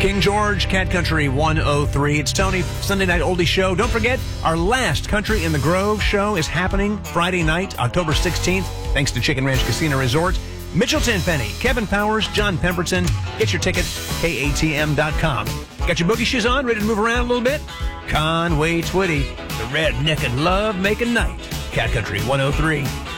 King George, Cat Country 103. It's Tony, Sunday Night Oldie Show. Don't forget, our last Country in the Grove show is happening Friday night, October 16th, thanks to Chicken Ranch Casino Resort. Mitchell Tenpenny, Kevin Powers, John Pemberton. Get your tickets, KATM.com. Got your boogie shoes on, ready to move around a little bit? Conway Twitty, the redneck and love making night. Cat Country 103.